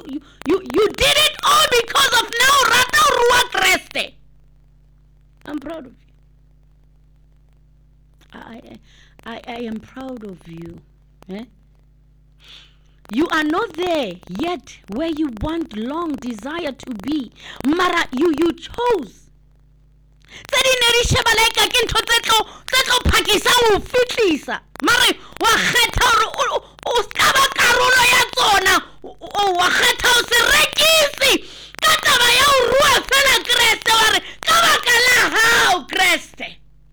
you did it all because of now rata rua Kreste. I'm proud of you. I am proud of you. Eh? You are not there yet where you want long desire to be. Mara, you chose. Mara, wa kgetha hore o ska ba karolo ya tsona, wa kgetha ho se rekisi ka taba ya ho rua fela Kreste wa re ka baka la hao Kreste.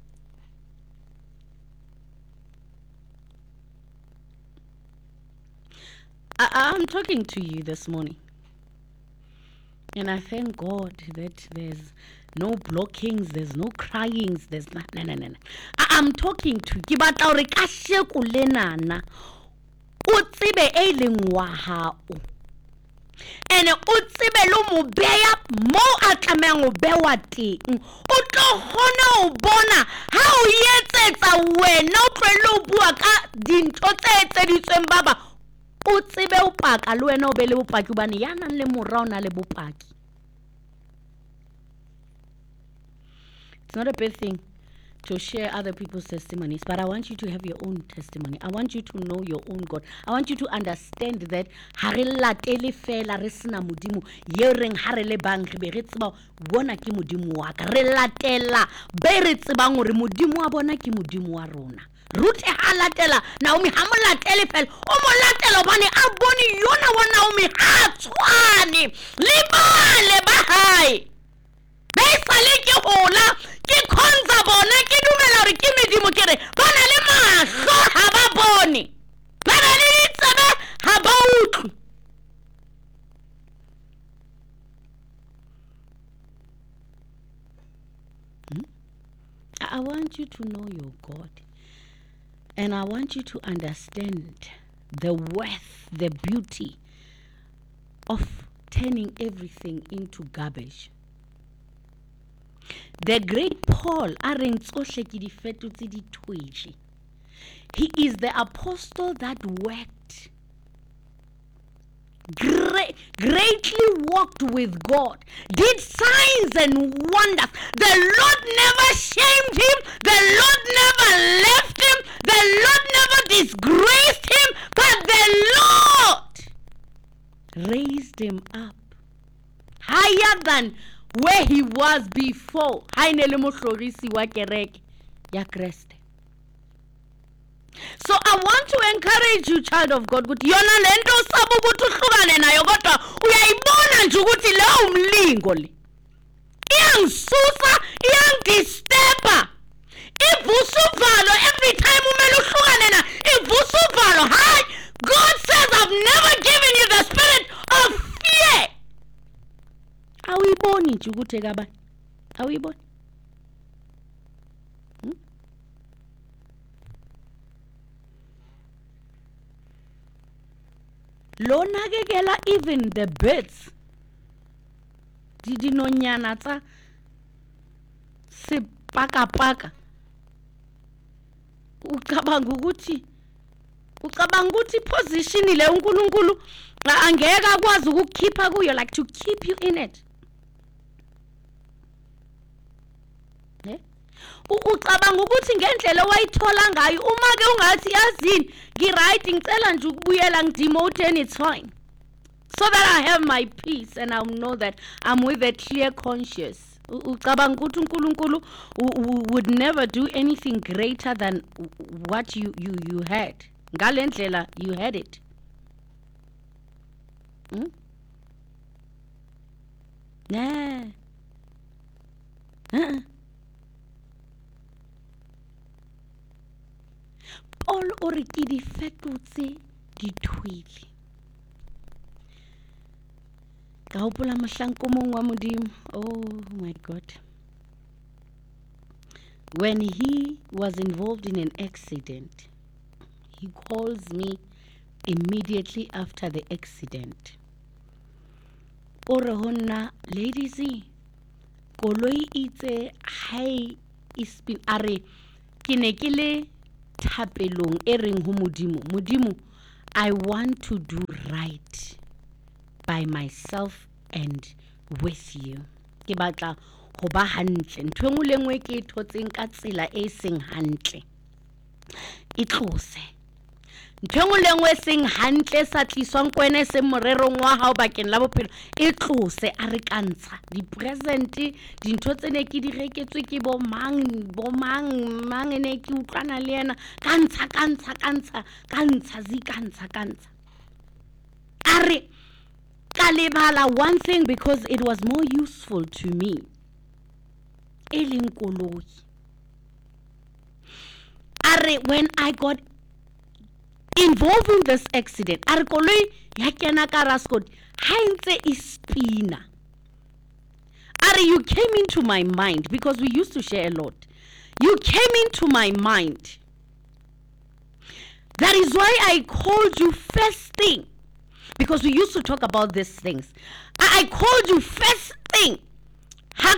I'm talking to you this morning, and I thank God that there's no blockings, there's no cryings, there's no. I'm talking to you. But our kasheko lenana o tsebe e leng wa hao, and o tsebe lo mo beya mo a tlamehang ho bewa teng. O tlo kgona ho bona ha o etsetsa wena o tlwele ho bua ka dintho tse etseditsweng baba. O tsebe o paka le wena o be le bopaki hobane ya nang le morao na le bopaki. It's not a bad thing to share other people's testimonies, but I want you to have your own testimony. I want you to know your own God. I want you to understand that ha re latele fela re sena modimo ye reng ha re le bang re be re tseba bona ke modimo wa ka, re latela be re tsebang hore modimo wa bona ke modimo wa rona. Rute ha latela Naomi ha mo latele fela o mo latela hobane a bone yona wa Naomi ha tshwane le ba hae. Be sale ke hola ke khonza bona ke dumela hore ke medimo ke re bana le mahlo ha ba bone, bana le ditsebe ha ba utlwe. I want you to know your God. And I want you to understand the worth, the beauty of turning everything into garbage. The great Paul, he is the apostle that worked, greatly walked with God, did signs and wonders. The Lord never shamed him. The Lord never left him. The Lord never disgraced him, but the Lord raised him up higher than where he was before. So I want to encourage you, child of God, ukuthi yona lento sabu ukuthi uhlukane nayo kodwa uyayibona nje ukuthi leyo mlingo le iyangisusa, iyangidisturba, ivusa uvalo every time umele uhlukane na ivusa uvalo. Hi, God says I've never given you the spirit of fear. Awuyiboni nje ukuthi kabani? Awuyiboni? Lona kekela even the birds. Dinonyana tsa sipaka. Ucabanga ukuthi position ile uNkulunkulu angeke akwazi ukukhipha kuyo, like to keep you in it. Ucabanga ukuthi ngendlela wayithola ngayo uma ke ungathi yazini ngiright ngicela nje ukubuyela ngidemote and it's fine, so that I have my peace and I know that I'm with a clear conscience. Ucabanga ukuthi uNkulunkulu would never do anything greater than what you had. Ngale ndlela you had it. Nah. Paul o re ke di fetotse dithwele. Ka hopola mohlanko mong wa modimo. Oh my God. When he was involved in an accident, he calls me immediately after the accident. O re honna, ladies, koloi itse hai ispin are kine kile thapelong e reng ho modimo, I want to do right. by myself and with you. Ke batla go ba hantle. Ntho engwe le engwe ke thotseng ka tsela e seng hantle. E tlose. Ntho engwe le engwe seng hantle sa tliswang ko wena se morerong wa hao bakeng la bophelo e tlose a re kantsha. Di present dintho tse ne ke di reketswe ke bo mang ene ke utlwana le yena kantsha are ka lebala one thing because it was more useful to me. E leng koloi. Are when I got involved in this accident, are koloi ya kena ka raskot ha ntse e spina. Are you came into my mind because we used to share a lot. You came into my mind. That is why I called you first thing. Because we used to talk about these things. I called you first thing. I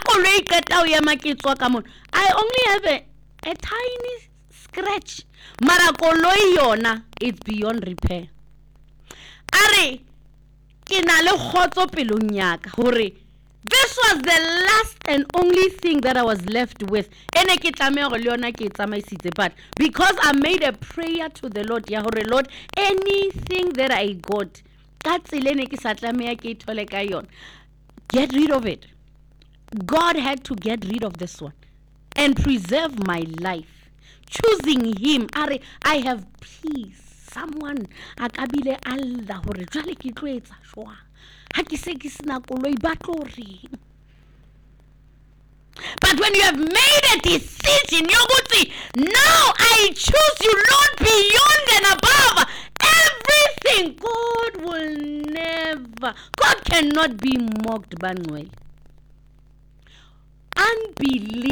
only have a tiny scratch. Mara koloi yona, it's beyond repair. Are, ke na le khotso pelong ya ka hore this was the last and only thing that I was left with. Ene ke tlameha gore le yona ke tsamaisitse, but because I made a prayer to the Lord, ya hore Lord, anything that I got, ka tsela ne ke sa tlameha ke thole ka yona, get rid of it. God had to get rid of this one and preserve my life. Choosing him, I have peace. Someone akabile alla hore jwale ke tlo etsa jwang ha ke se ke sena koloi ba tlo reng. But when you have made a decision, yokuthi now I choose you, Lord, beyond and above everything, God cannot be mocked, Banwell. Unbelief